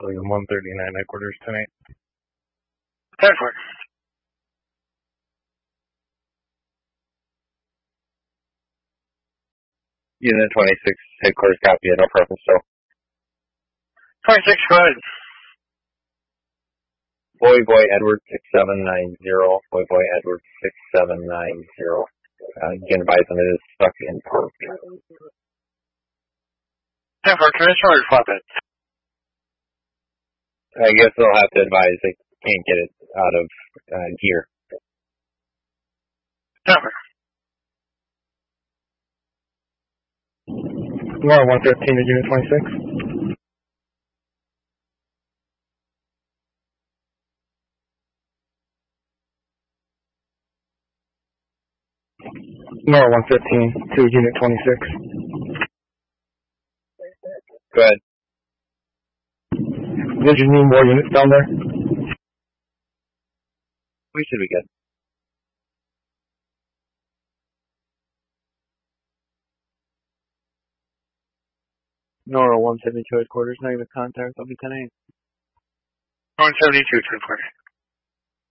William 139 headquarters tonight. 10 for. Unit 26 headquarters copy, no preference, so. 26, go ahead. Boy Edward 6790. Boy Edward 6790. You can advise him it is stuck in park. 10 for, transfer or flop it? I guess they'll have to advise they can't get it out of gear. 10 for. Laura 115 to Unit 26. Laura 115 to Unit 26. Go ahead. Did you need more units down there? We should be good. Nora 172 headquarters, negative contact, I'll be 10-8. 172, 10 for.